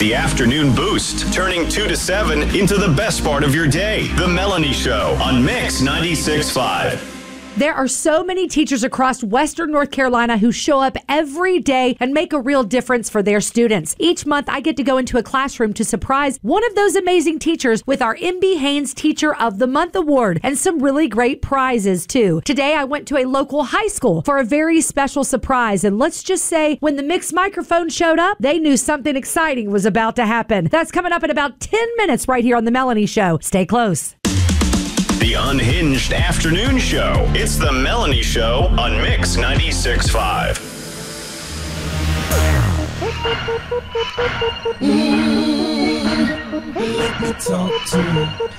The afternoon boost, turning 2 to 7 into the best part of your day. The Melanie Show on Mix 96.5. There are so many teachers across Western North Carolina who show up every day and make a real difference for their students. Each month, I get to go into a classroom to surprise one of those amazing teachers with our MB Haynes Teacher of the Month Award and some really great prizes, too. Today, I went to a local high school for a very special surprise. And let's just say, when the mixed microphone showed up, they knew something exciting was about to happen. That's coming up in about 10 minutes right here on The Melanie Show. Stay close. The Unhinged Afternoon Show. It's The Melanie Show on Mix 96.5. Let me talk to you.